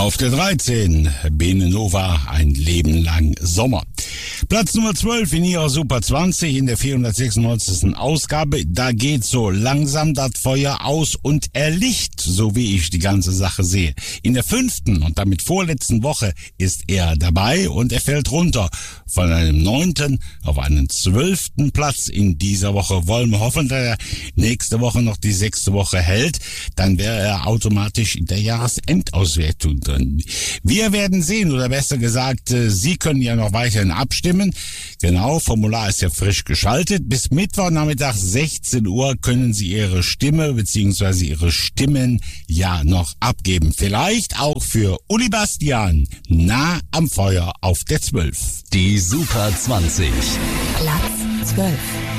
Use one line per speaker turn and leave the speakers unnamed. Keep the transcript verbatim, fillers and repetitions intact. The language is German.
Auf der dreizehn, Bene Nova, ein Leben lang Sommer. Platz Nummer zwölf in ihrer Super zwanzig in der vierhundertsechsundneunzigsten Ausgabe. Da geht so langsam das Feuer aus und erlicht, so wie ich die ganze Sache sehe. In der fünften und damit vorletzten Woche ist er dabei und er fällt runter. Von einem neunten auf einen zwölften Platz in dieser Woche. Wollen wir hoffen, dass er nächste Woche noch die sechste Woche hält. Dann wäre er automatisch in der Jahresendauswertung drin. Wir werden sehen, oder besser gesagt, Sie können ja noch weiterhin abstimmen. Genau, Formular ist ja frisch geschaltet. Bis Mittwochnachmittag sechzehn Uhr können Sie Ihre Stimme bzw. Ihre Stimmen ja noch abgeben. Vielleicht auch für Uli Bastian, nah am Feuer auf der zwölf.
Die Super zwanzig.
Platz zwölf.